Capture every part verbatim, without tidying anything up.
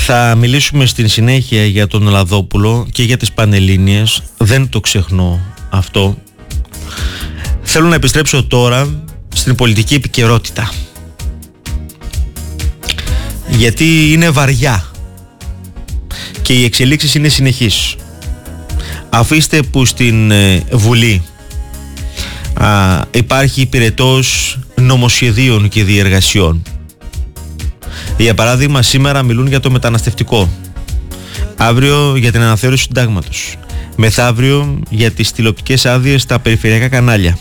Θα μιλήσουμε στην συνέχεια για τον Λαδόπουλο και για τις Πανελλήνιες. Δεν το ξεχνώ αυτό. Θέλω να επιστρέψω τώρα στην πολιτική επικαιρότητα, γιατί είναι βαριά και οι εξελίξεις είναι συνεχείς. Αφήστε που στην Βουλή α, υπάρχει πυρετός νομοσχεδίων και διεργασιών. Για παράδειγμα, σήμερα μιλούν για το μεταναστευτικό, αύριο για την αναθεώρηση του συντάγματος, μεθαύριο για τις τηλεοπτικές άδειες στα περιφερειακά κανάλια.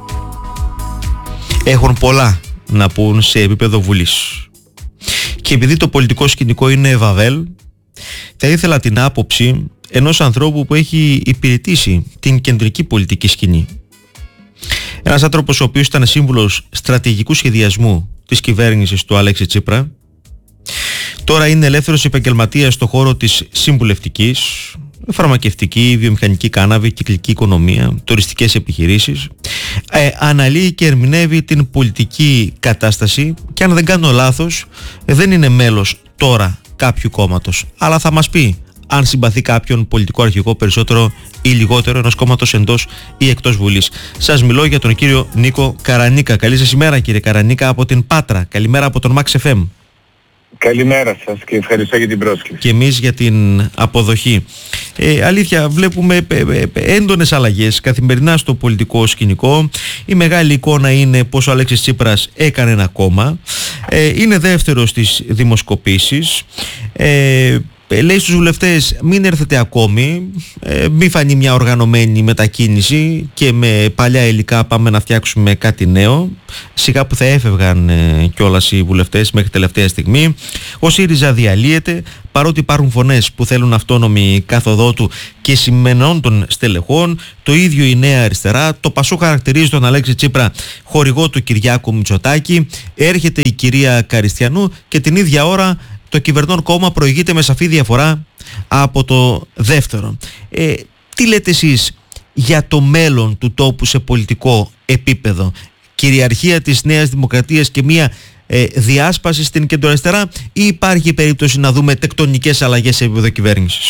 Έχουν πολλά να πούν σε επίπεδο Βουλής. Και επειδή το πολιτικό σκηνικό είναι βαβέλ, θα ήθελα την άποψη ενός ανθρώπου που έχει υπηρετήσει την κεντρική πολιτική σκηνή. Ένας άνθρωπος ο οποίος ήταν σύμβουλος στρατηγικού σχεδιασμού της κυβέρνησης του Αλέξη Τσίπρα. Τώρα είναι ελεύθερος επαγγελματίας στον χώρο της συμβουλευτικής, φαρμακευτική, βιομηχανική κάναβη, κυκλική οικονομία, τουριστικές επιχειρήσεις. Ε, αναλύει και ερμηνεύει την πολιτική κατάσταση και αν δεν κάνω λάθος δεν είναι μέλος τώρα κάποιου κόμματος, αλλά θα μας πει αν συμπαθεί κάποιον πολιτικό αρχηγό περισσότερο ή λιγότερο ενός κόμματος εντός ή εκτός Βουλής. Σας μιλώ για τον κύριο Νίκο Καρανίκα. Καλή σας ημέρα, κύριε Καρανίκα, από την Πάτρα. Καλημέρα από τον Max εφ εμ. Καλημέρα σας και ευχαριστώ για την πρόσκληση. Και εμείς για την αποδοχή. Ε, αλήθεια, βλέπουμε έντονες αλλαγές καθημερινά στο πολιτικό σκηνικό. Η μεγάλη εικόνα είναι πως ο Αλέξης Τσίπρας έκανε ένα κόμμα. Ε, είναι δεύτερος στις δημοσκοπήσεις. Ε, λέει στους βουλευτές μην έρθετε ακόμη, ε, μην φανεί μια οργανωμένη μετακίνηση και με παλιά υλικά πάμε να φτιάξουμε κάτι νέο. Σιγά που θα έφευγαν ε, κιόλας οι βουλευτές μέχρι τελευταία στιγμή. Ο ΣΥΡΙΖΑ διαλύεται, παρότι υπάρχουν φωνές που θέλουν αυτόνομη καθοδό του και σημενών των στελεχών. Το ίδιο η Νέα Αριστερά. Το ΠΑΣΟΚ χαρακτηρίζει τον Αλέξη Τσίπρα χορηγό του Κυριάκου Μητσοτάκη. Έρχεται η κυρία Καριστιανού και την ίδια ώρα το κυβερνών κόμμα προηγείται με σαφή διαφορά από το δεύτερο. Ε, τι λέτε εσείς για το μέλλον του τόπου σε πολιτικό επίπεδο? Κυριαρχία της Νέας Δημοκρατίας και μια ε, διάσπαση στην κεντροαριστερά, ή υπάρχει περίπτωση να δούμε τεκτονικές αλλαγές σε επίπεδο κυβέρνησης?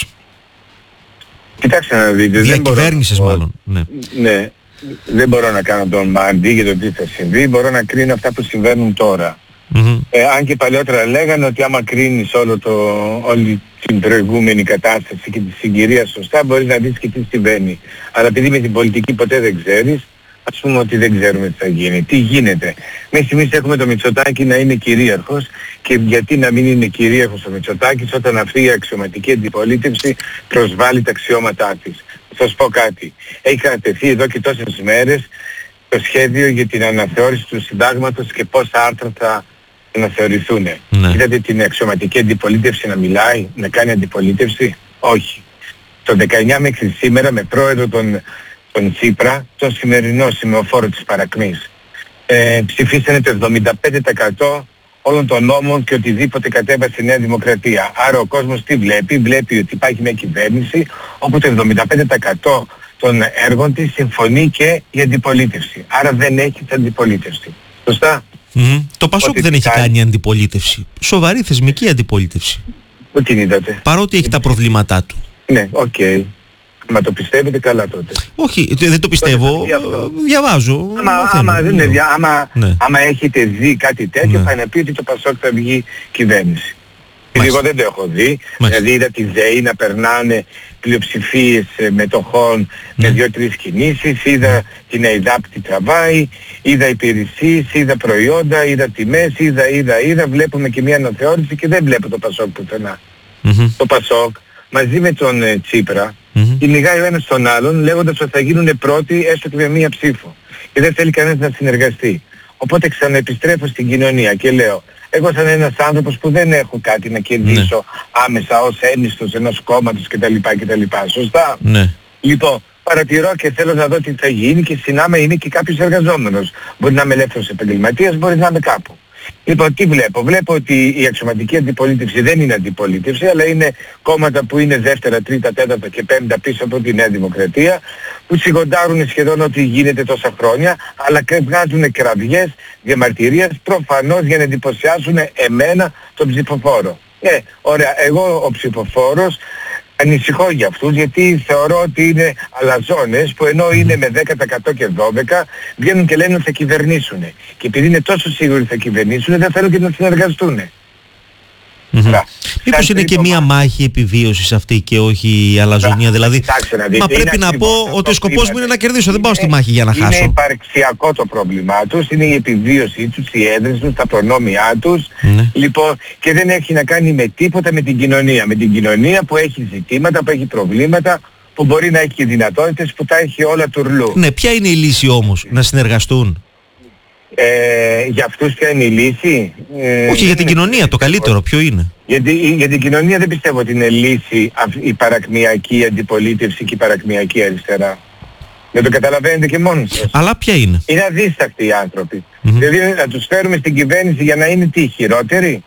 Κοιτάξτε να δείτε. Διακυβέρνησης μάλλον. Ναι. ναι. Δεν μπορώ να κάνω τον μάντι για το τι θα συμβεί. Μπορώ να κρίνω αυτά που συμβαίνουν τώρα. Mm-hmm. Ε, αν και παλιότερα λέγανε ότι άμα κρίνεις όλο το, όλη την προηγούμενη κατάσταση και τη συγκυρία σωστά, μπορείς να δεις και τι συμβαίνει. Αλλά επειδή με την πολιτική ποτέ δεν ξέρεις, ας πούμε ότι δεν ξέρουμε τι θα γίνει. Τι γίνεται? Μέχρι στιγμής έχουμε το Μητσοτάκη να είναι κυρίαρχος, και γιατί να μην είναι κυρίαρχος ο Μητσοτάκης όταν αυτή η αξιωματική αντιπολίτευση προσβάλλει τα αξιώματά της? Θα σας πω κάτι. Έχει κατατεθεί εδώ και τόσες μέρες το σχέδιο για την αναθεώρηση του συντάγματος και πόσα άρθρα θα αναθεωρηθούν. Ναι. Είδατε την αξιωματική αντιπολίτευση να μιλάει, να κάνει αντιπολίτευση? Όχι. Το δεκαεννιά μέχρι σήμερα με πρόεδρο τον, τον Τσίπρα, τον σημερινό σημεοφόρο της παρακμής, ε, ψηφίσανε το εβδομήντα πέντε τοις εκατό όλων των νόμων και οτιδήποτε κατέβασε η Νέα Δημοκρατία. Άρα ο κόσμος τι βλέπει? Βλέπει ότι υπάρχει μια κυβέρνηση όπου το εβδομήντα πέντε τοις εκατό των έργων της συμφωνεί και η αντιπολίτευση. Άρα δεν έχει αντιπολίτευση. Σωστά? Mm-hmm. Το ΠΑΣΟΚ δεν έχει κάνει αντιπολίτευση. Σοβαρή θεσμική αντιπολίτευση. Πού την είδατε? Παρότι έχει τα προβλήματά του. Ναι, οκ. Okay. Μα το πιστεύετε καλά τότε? Όχι, δεν το πιστεύω. Διαβάζω. Άμα, άμα, δεν είναι, άμα, ναι. άμα έχετε δει κάτι τέτοιο, ναι, θα είναι πει ότι το ΠΑΣΟΚ θα βγει κυβέρνηση. Εγώ δεν το έχω δει. Μάλιστα. Δηλαδή είδα τη ΔΕΗ να περνάνε πλειοψηφίες μετοχών, ναι, με δύο-τρεις κινήσεις, είδα την ΕΙΔΑΠ τι τραβάει, είδα υπηρεσίες, είδα προϊόντα, είδα τιμές, είδα, είδα, είδα, βλέπουμε και μια αναθεώρηση και δεν βλέπω το ΠΑΣΟΚ πουθενά. Mm-hmm. Το ΠΑΣΟΚ μαζί με τον ε, Τσίπρα mm-hmm. κυνηγάει ο ένας τον άλλον λέγοντας ότι θα γίνουν πρώτοι έστω και με μία ψήφο και δεν θέλει κανένας να συνεργαστεί. Οπότε ξαναεπιστρέφω στην κοινωνία και λέω, εγώ σαν ένας άνθρωπος που δεν έχω κάτι να κερδίσω, ναι, άμεσα ως ένιστος ενός κόμματος κτλ. κτλ. Σωστά? Ναι. Λοιπόν, παρατηρώ και θέλω να δω τι θα γίνει και συνάμα είναι και κάποιος εργαζόμενος. Μπορεί να είμαι ελεύθερος επαγγελματίας, μπορεί να είμαι κάπου. Λοιπόν, τι βλέπω? Βλέπω ότι η αξιωματική αντιπολίτευση δεν είναι αντιπολίτευση, αλλά είναι κόμματα που είναι δεύτερα, τρίτα, τέταρτα και πέμπτα πίσω από τη Νέα Δημοκρατία, που σιγοντάρουν σχεδόν ό,τι γίνεται τόσα χρόνια, αλλά βγάζουν κραυγές διαμαρτυρίας προφανώς για να εντυπωσιάσουν εμένα τον ψηφοφόρο. Ναι, ωραία. Εγώ ο ψηφοφόρος ανησυχώ για αυτούς, γιατί θεωρώ ότι είναι αλαζόνες που ενώ είναι με δέκα τοις εκατό και δώδεκα βγαίνουν και λένε ότι θα κυβερνήσουν. Και επειδή είναι τόσο σίγουροι ότι θα κυβερνήσουν, δεν θέλουν και να συνεργαστούν. Mm-hmm. Μήπως είναι και μία μάχη επιβίωσης αυτή και όχι η αλαζονία? Δηλαδή, δείτε, μα πρέπει να πω ότι ο σκοπός μου είναι να κερδίσω, δεν πάω στη μάχη για να είναι χάσω. Είναι υπαρξιακό το πρόβλημά τους, είναι η επιβίωσή τους, οι έδρες τους, τα προνόμια τους. Mm-hmm. Λοιπόν, και δεν έχει να κάνει με τίποτα με την κοινωνία. Με την κοινωνία που έχει ζητήματα, που έχει προβλήματα, που μπορεί να έχει και δυνατότητες, που τα έχει όλα τουρλού. Ναι, ποια είναι η λύση όμως? Να συνεργαστούν? Ε, για αυτούς ποια είναι η λύση? Ε, Όχι, για την κοινωνία το καλύτερο ποιο είναι? Γιατί για την κοινωνία δεν πιστεύω ότι είναι λύση η παρακμιακή αντιπολίτευση και η παρακμιακή αριστερά. Δεν το καταλαβαίνετε και μόνοι σας. Αλλά ποια είναι? Είναι αδίστακτοι οι άνθρωποι. Mm-hmm. Δηλαδή να τους φέρουμε στην κυβέρνηση για να είναι τι, χειρότεροι?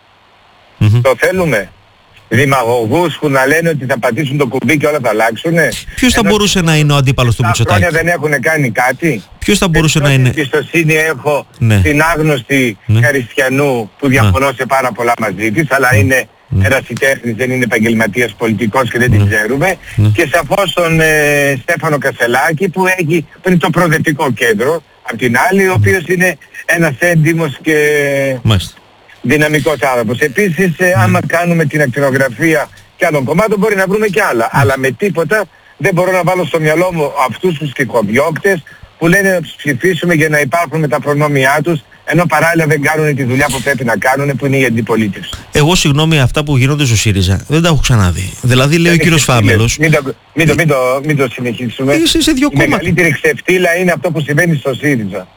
Mm-hmm. Το θέλουμε? Δημαγωγούς που να λένε ότι θα πατήσουν το κουμπί και όλα θα αλλάξουνε. Ποιος θα μπορούσε να είναι ο αντίπαλος του Μητσοτάκη? Τα χρόνια δεν έχουν κάνει κάτι. Ποιος θα μπορούσε να είναι? Εμπιστοσύνη έχω ναι. στην άγνωστη ναι. Χαριστιανού που διαφωνώ ναι. σε πάρα πολλά μαζί της, αλλά ναι. είναι ναι. ερασιτέχνης, δεν είναι επαγγελματίας πολιτικός και δεν ναι. την ξέρουμε. Ναι. Και σαφώς τον ε, Στέφανο Κασελάκη που έχει που είναι το προδευτικό κέντρο, απ' την άλλη, ο οποίος είναι ένας έντιμος και... Μάλιστα. δυναμικός άνθρωπος. Επίσης, ε, mm. άμα κάνουμε την ακτινογραφία και άλλων κομμάτων μπορεί να βρούμε και άλλα. Mm. Αλλά με τίποτα δεν μπορώ να βάλω στο μυαλό μου αυτούς τους τυχοδιώκτες που λένε να τους ψηφίσουμε για να υπάρχουν με τα προνόμια τους, ενώ παράλληλα δεν κάνουν τη δουλειά που πρέπει να κάνουν, που είναι η αντιπολίτευση. Εγώ συγγνώμη, αυτά που γίνονται στο ΣΥΡΙΖΑ δεν τα έχω ξαναδεί. Δηλαδή λέει ο κύριος Φάμελος... Μην το, μην, το, μην, το, μην το συνεχίσουμε. Είσαι σε δύο η κόμματα. Μεγαλύτερη ξεφτύλα είναι αυτό που συμβαίνει στο ΣΥΡΙΖΑ.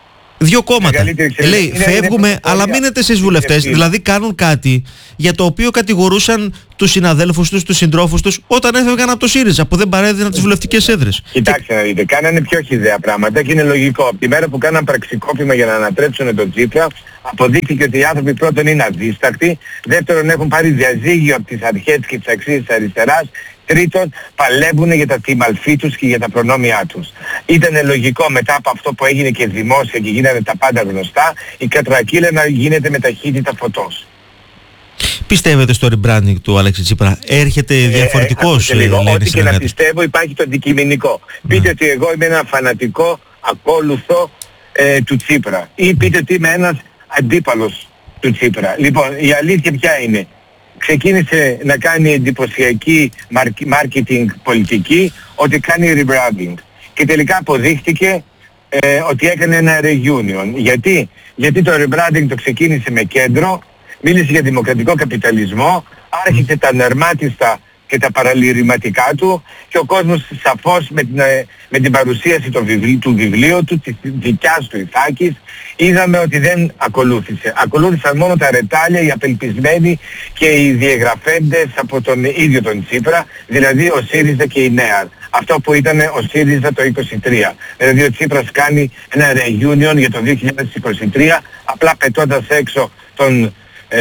Δύο κόμματα. Λέει, είναι, φεύγουμε, είναι αλλά μείνετε εσείς βουλευτές. Δηλαδή κάνουν κάτι για το οποίο κατηγορούσαν τους συναδέλφους τους, τους συντρόφους τους, όταν έφευγαν από το ΣΥΡΙΖΑ, που δεν παρέδιναν τις βουλευτικές έδρες. Κοιτάξτε να δείτε, κάνανε πιο χυδαία πράγματα και είναι λογικό. Από τη μέρα που κάναν πραξικόπημα για να ανατρέψουν τον Τσίπρα, αποδείχθηκε ότι οι άνθρωποι πρώτον είναι αδίστακτοι, δεύτερον έχουν πάρει διαζύγιο από τις αρχές και τις αξίες της αριστεράς, τρίτον, παλεύουν για τα τιμαλφή τους και για τα προνόμια τους. Ήταν λογικό μετά από αυτό που έγινε και δημόσια και γίνανε τα πάντα γνωστά, η κατρακύλα να γίνεται με ταχύτητα φωτός. Πιστεύετε στο rebranding του Αλέξη Τσίπρα? Έρχεται διαφορετικός? Ε, λίγο, ό,τι και να πιστεύω υπάρχει το αντικειμενικό. Mm. Πείτε ότι εγώ είμαι ένα φανατικό ακόλουθο ε, του Τσίπρα. Ή πείτε ότι είμαι ένας αντίπαλος του Τσίπρα. Λοιπόν, η αλήθεια ποια είναι? Ξεκίνησε να κάνει εντυπωσιακή marketing πολιτική, ότι κάνει rebranding. Και τελικά αποδείχτηκε ε, ότι έκανε ένα reunion. Γιατί? Γιατί το rebranding το ξεκίνησε με κέντρο, μίλησε για δημοκρατικό καπιταλισμό, άρχισε τα νερμάτιστα και τα παραλυρηματικά του και ο κόσμος σαφώς με την, με την παρουσίαση του βιβλίου, του βιβλίου του, της δικιάς του Ιθάκης, είδαμε ότι δεν ακολούθησε. Ακολούθησαν μόνο τα ρετάλια, οι απελπισμένοι και οι διεγραφέντες από τον ίδιο τον Τσίπρα, δηλαδή ο ΣΥΡΙΖΑ και η ΝΕΑΡ. Αυτό που ήταν ο ΣΥΡΙΖΑ το είκοσι τρία. Δηλαδή ο Τσίπρας κάνει ένα reunion για το δύο χιλιάδες είκοσι τρία, απλά πετώντας έξω τον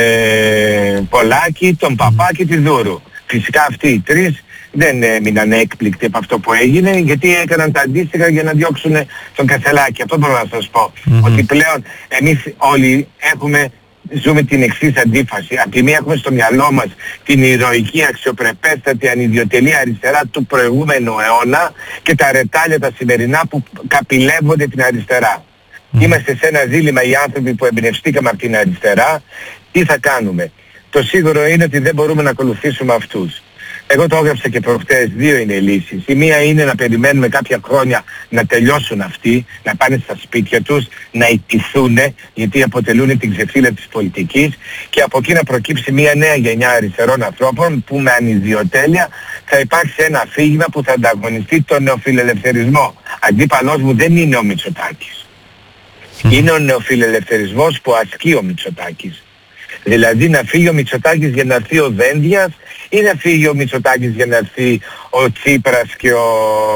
ε, Πολάκη, τον Παπά και τη Δούρου. Φυσικά αυτοί οι τρεις δεν έμειναν έκπληκτοι από αυτό που έγινε, γιατί έκαναν τα αντίστοιχα για να διώξουν τον Κασελάκη. Αυτό μπορώ να σας πω. Mm-hmm. Ότι πλέον εμείς όλοι έχουμε, ζούμε την εξής αντίφαση. Από τη μία έχουμε στο μυαλό μας την ηρωική, αξιοπρεπέστατη, ανιδιοτελή αριστερά του προηγούμενου αιώνα και τα ρετάλια τα σημερινά που καπηλεύονται την αριστερά. Mm-hmm. Είμαστε σε ένα δίλημμα οι άνθρωποι που εμπνευστήκαμε από την αριστερά. Τι θα κάνουμε? Το σίγουρο είναι ότι δεν μπορούμε να ακολουθήσουμε αυτούς. Εγώ το έγραψα και προχτές, δύο είναι οι λύσεις. Η μία είναι να περιμένουμε κάποια χρόνια να τελειώσουν αυτοί, να πάνε στα σπίτια τους, να ιτηθούν, γιατί αποτελούν την ξεφύλλα της πολιτικής, και από εκεί να προκύψει μια νέα γενιά αριστερών ανθρώπων που με ανιδιοτέλεια θα υπάρξει ένα αφήγημα που θα ανταγωνιστεί τον νεοφιλελευθερισμό. Αντίπαλός μου δεν είναι ο Μητσοτάκης. Είναι ο νεοφιλελευθερισμός που ασκεί ο Μητσοτάκης. Δηλαδή να φύγει ο Μητσοτάκης για να έρθει ο Δένδιας ή να φύγει ο Μητσοτάκης για να έρθει ο Τσίπρας και ο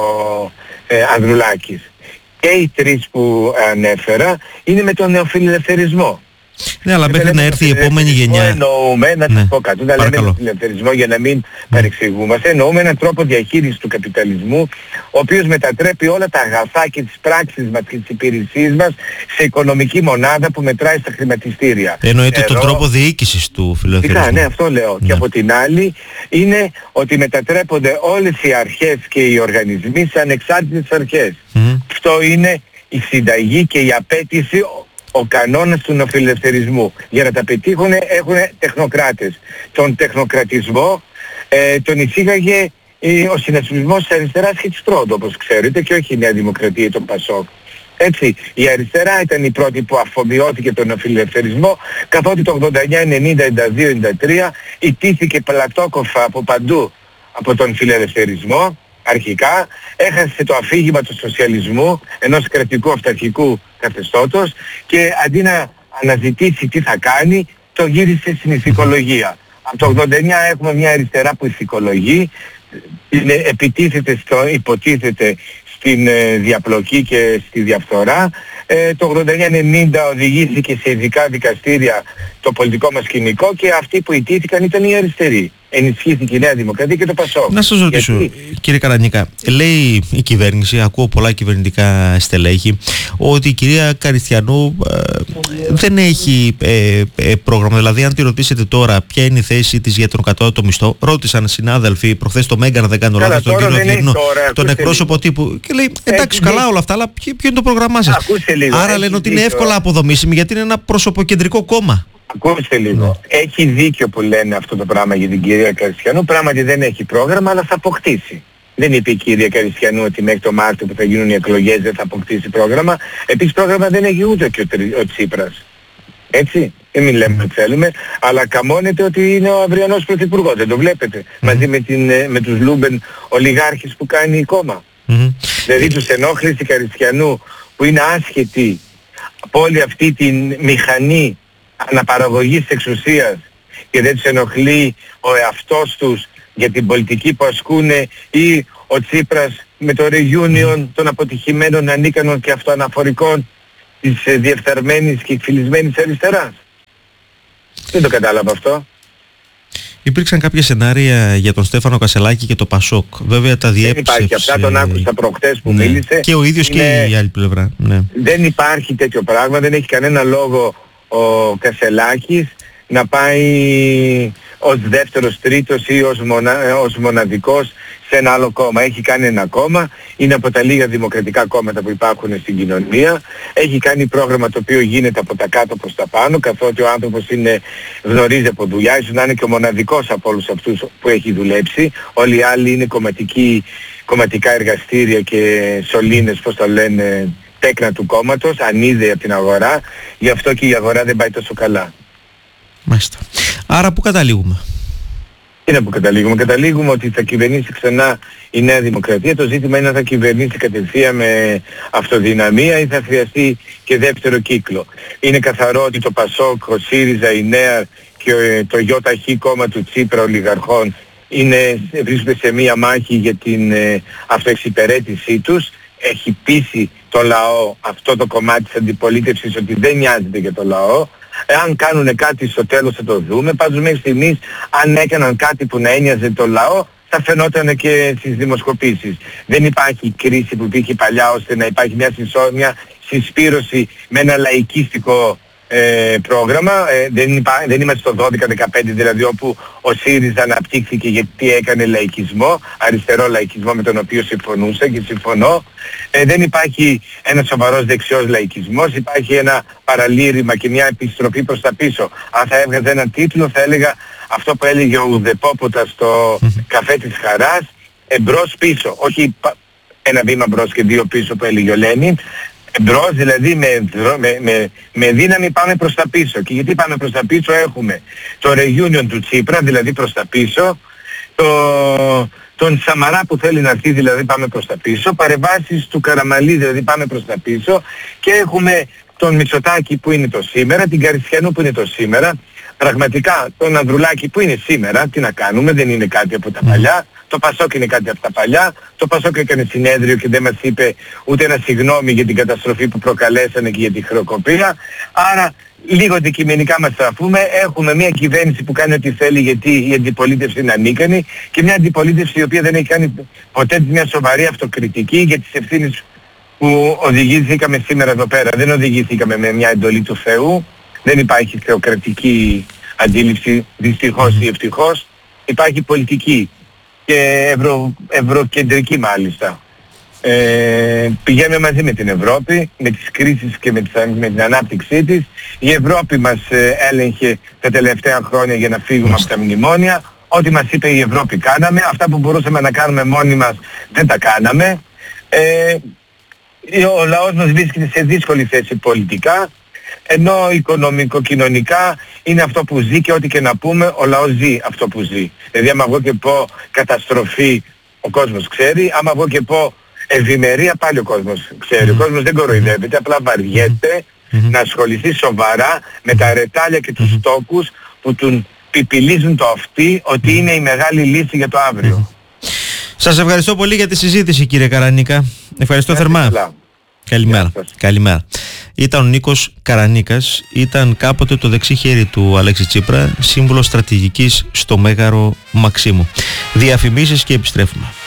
ε, Ανδρουλάκης. Και οι τρεις που ανέφερα είναι με τον νεοφιλελευθερισμό. Ναι, αλλά μέχρι να έρθει η επόμενη γενιά. Εννοούμε, να ναι. σας πω κάτι, δεν λέμε φιλελευθερισμό για να μην παρεξηγούμαστε, εννοούμε έναν τρόπο διαχείρισης του καπιταλισμού, ο οποίος μετατρέπει όλα τα αγαθά και τις πράξεις μας και τις υπηρεσίες μας σε οικονομική μονάδα που μετράει στα χρηματιστήρια. Εννοείται τον τρόπο διοίκησης του φιλελευθερισμού. Ναι, αυτό λέω. Ναι. Και από την άλλη είναι ότι μετατρέπονται όλες οι αρχές και οι οργανισμοί σε ανεξάρτητες αρχές. Mm. Αυτό είναι η συνταγή και η απέτηση, ο κανόνας του νεοφιλελευθερισμού. Για να τα πετύχουν έχουν τεχνοκράτες. Τον τεχνοκρατισμό ε, τον εισήγαγε ε, ο συνασπισμός της αριστεράς και της Τρόντο, όπως ξέρετε, και όχι η Νέα Δημοκρατία ή τον Πασόκ. Έτσι, η αριστερά ήταν η πρώτη που αφομοιώθηκε τον νεοφιλελευθερισμό, καθότι το ογδόντα εννιά, ενενήντα, ενενήντα δύο, ενενήντα τρία ιτήθηκε πλατόκοφα από παντού από τον φιλελευθερισμό. Αρχικά έχασε το αφήγημα του σοσιαλισμού, ενός κρατικού αυταρχικού καθεστώτος, και αντί να αναζητήσει τι θα κάνει, το γύρισε στην ηθικολογία. Από το ογδόντα εννιά έχουμε μια αριστερά που ηθικολογεί, επιτίθεται στο, υποτίθεται στην ε, διαπλοκή και στη διαφθορά. Ε, το ογδόντα εννιά ενενήντα οδηγήθηκε σε ειδικά δικαστήρια το πολιτικό μας σκηνικό και αυτοί που ιτήθηκαν ήταν οι αριστεροί. Ενισχύθηκε η Νέα Δημοκρατία και το Πασόκ. Να σας ρωτήσω, γιατί... κύριε Καρανίκα, λέει η κυβέρνηση, ακούω πολλά κυβερνητικά στελέχη, ότι η κυρία Καριστιανού ε, δεν έχει ε, ε, πρόγραμμα. Δηλαδή, αν τη ρωτήσετε τώρα ποια είναι η θέση της για τον κατώτατο μισθό, ρώτησαν συνάδελφοι προχθές το Μέγκα, να δεν κάνω λάθος, τον κύριο Γυρνό, τον εκπρόσωπο τύπου, και λέει εντάξει, καλά δίκιο. Όλα αυτά, αλλά ποιο, ποιο είναι το πρόγραμμά σας? Λίγο, Άρα λένε ότι είναι εύκολα αποδομήσιμη, γιατί είναι ένα προσωποκεντρικό κόμμα. Ακούστε λίγο. Ναι. Έχει δίκιο που λένε αυτό το πράγμα για την κυρία Καριστιανού. Πράγματι δεν έχει πρόγραμμα, αλλά θα αποκτήσει. Δεν είπε η κυρία Καριστιανού ότι μέχρι το Μάρτιο που θα γίνουν οι εκλογές δεν θα αποκτήσει πρόγραμμα. Επίσης πρόγραμμα δεν έχει ούτε και ο, ο Τσίπρας. Έτσι. Δεν μην λέμε ότι θέλουμε, αλλά καμώνεται ότι είναι ο αυριανός πρωθυπουργός. Δεν το βλέπετε. Mm-hmm. Μαζί με, την, με τους Λούμπεν ολιγάρχες που κάνει η κόμμα. Mm-hmm. Δηλαδή τους ενόχλησε η Καριστιανού που είναι άσχετη από όλη αυτή την μηχανή αναπαραγωγής της εξουσίας και δεν τους ενοχλεί ο εαυτός τους για την πολιτική που ασκούν, ή ο Τσίπρας με το reunion των αποτυχημένων, ανίκανων και αυτοαναφορικών της διεφθαρμένης και εκφυλισμένης αριστεράς. Δεν το κατάλαβα αυτό. Υπήρξαν κάποια σενάρια για τον Στέφανο Κασελάκη και το Πασόκ. Βέβαια τα διέψευσε. Δεν υπάρχει. Αυτά τον άκουσα προχτές που ναι. μίλησε. Και ο ίδιος είναι... και η άλλη πλευρά. Ναι. Δεν υπάρχει τέτοιο πράγμα. Δεν έχει κανένα λόγο ο Κασελάκης να πάει ως δεύτερος, τρίτος ή ως, μονα... ως μοναδικός σε ένα άλλο κόμμα. Έχει κάνει ένα κόμμα, είναι από τα λίγα δημοκρατικά κόμματα που υπάρχουν στην κοινωνία. Έχει κάνει πρόγραμμα το οποίο γίνεται από τα κάτω προς τα πάνω, καθότι ο άνθρωπος είναι, γνωρίζει από δουλειά, ίσως να είναι και ο μοναδικός από όλους αυτούς που έχει δουλέψει. Όλοι οι άλλοι είναι κομματικοί, κομματικά εργαστήρια και σωλήνες, πώς το λένε, τέκνα του κόμματος, ανίδεοι από την αγορά. Γι' αυτό και η αγορά δεν πάει τόσο καλά. Μάλιστα. Άρα πού καταλήγουμε? Είναι που καταλήγουμε. Καταλήγουμε ότι θα κυβερνήσει ξανά η Νέα Δημοκρατία. Το ζήτημα είναι αν θα κυβερνήσει κατευθείαν με αυτοδυναμία ή θα χρειαστεί και δεύτερο κύκλο. Είναι καθαρό ότι το Πασόκ, ο ΣΥΡΙΖΑ, η Νέα και το ΙΧ κόμμα του Τσίπρα ολιγαρχών είναι, βρίσκονται σε μία μάχη για την ε, αυτοεξυπηρέτησή τους. Έχει πείσει το λαό, αυτό το κομμάτι της αντιπολίτευσης, ότι δεν νοιάζεται για το λαό. Εάν κάνουν κάτι στο τέλος θα το δούμε. Πάντως μέχρι στιγμής, αν έκαναν κάτι που να ένοιαζε το λαό, θα φαινόταν και στις δημοσκοπήσεις. Δεν υπάρχει κρίση που υπήρχε παλιά ώστε να υπάρχει μια, συσσό, μια συσπήρωση με ένα λαϊκίστικο ε, πρόγραμμα. Ε, δεν, υπά, δεν είμαστε στο δώδεκα δεκαπέντε δηλαδή, όπου ο ΣΥΡΙΖΑ αναπτύχθηκε γιατί έκανε λαϊκισμό, αριστερό λαϊκισμό με τον οποίο συμφωνούσα και συμφωνώ. Ε, δεν υπάρχει ένα σοβαρός δεξιός λαϊκισμός, υπάρχει ένα παραλήρημα και μια επιστροφή προς τα πίσω. Αν θα έβγαζε έναν τίτλο θα έλεγα αυτό που έλεγε ο Ουδεπόποτα στο καφέ της Χαράς, εμπρός πίσω, όχι ένα βήμα μπρος και δύο πίσω που έλεγε ο Λένιν. Εμπρός, δηλαδή με, με, με, με δύναμη πάμε προς τα πίσω. Και γιατί πάμε προς τα πίσω? Έχουμε το reunion του Τσίπρα, δηλαδή προς τα πίσω, το, τον Σαμαρά που θέλει να έρθει, δηλαδή πάμε προς τα πίσω, παρεμβάσεις του Καραμανλή, δηλαδή πάμε προς τα πίσω, και έχουμε τον Μητσοτάκη που είναι το σήμερα, την Καριστιανού που είναι το σήμερα. πραγματικά τον Ανδρουλάκη που είναι σήμερα, τι να κάνουμε, δεν είναι κάτι από τα παλιά. Το Πασόκ είναι κάτι από τα παλιά. Το Πασόκ έκανε συνέδριο και δεν μας είπε ούτε ένα συγγνώμη για την καταστροφή που προκαλέσανε και για τη χρεοκοπία. Άρα λίγο αντικειμενικά μας στραφούμε. Έχουμε μια κυβέρνηση που κάνει ό,τι θέλει γιατί η αντιπολίτευση είναι ανίκανη και μια αντιπολίτευση η οποία δεν έχει κάνει ποτέ μια σοβαρή αυτοκριτική για τις ευθύνες που οδηγήθηκαμε σήμερα εδώ πέρα. Δεν οδηγήθηκαμε με μια εντολή του Θεού. Δεν υπάρχει θεοκρατική αντίληψη, δυστυχώς ή ευτυχώς. Υπάρχει πολιτική και ευρω, ευρωκεντρική μάλιστα. Ε, πηγαίνουμε μαζί με την Ευρώπη, με τις κρίσεις και με, τις, με την ανάπτυξή της. Η Ευρώπη μας ε, έλεγχε τα τελευταία χρόνια για να φύγουμε από τα μνημόνια. Ό,τι μας είπε η Ευρώπη κάναμε. Αυτά που μπορούσαμε να κάνουμε μόνοι μας δεν τα κάναμε. Ε, ο λαός μας βρίσκεται σε δύσκολη θέση πολιτικά, ενώ οικονομικο-κοινωνικά είναι αυτό που ζει και ό,τι και να πούμε ο λαός ζει αυτό που ζει. Δηλαδή άμα εγώ και πω καταστροφή ο κόσμος ξέρει, άμα εγώ και πω ευημερία πάλι ο κόσμος ξέρει. Ο κόσμος δεν κοροϊδεύεται, απλά βαριέται να ασχοληθεί σοβαρά με τα ρετάλια και τους στόκους που τον πιπιλίζουν το αυτί ότι είναι η μεγάλη λύση για το αύριο. Σας ευχαριστώ πολύ για τη συζήτηση, κύριε Καρανίκα. Ευχαριστώ Merci θερμά. πολλά. Καλημέρα. Καλημέρα. Ήταν ο Νίκος Καρανίκας, ήταν κάποτε το δεξί χέρι του Αλέξη Τσίπρα, σύμβουλος στρατηγικής στο Μέγαρο Μαξίμου. Διαφημίσεις και επιστρέφουμε.